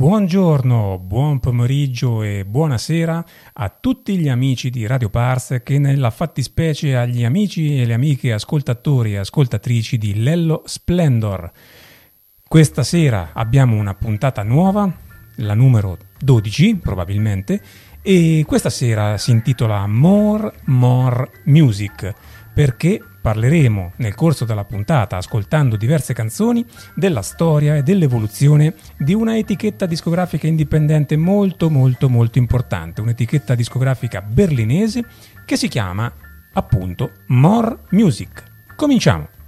Buongiorno, buon pomeriggio e buonasera a tutti gli amici di Radio Pars, che nella fattispecie agli amici e le amiche ascoltatori e ascoltatrici di Lello Splendor. Questa sera abbiamo una puntata nuova, la numero 12 probabilmente, e questa sera si intitola More Music, perché parleremo nel corso della puntata, ascoltando diverse canzoni, della storia e dell'evoluzione di una etichetta discografica indipendente molto importante, un'etichetta discografica berlinese che si chiama appunto More Music. Cominciamo!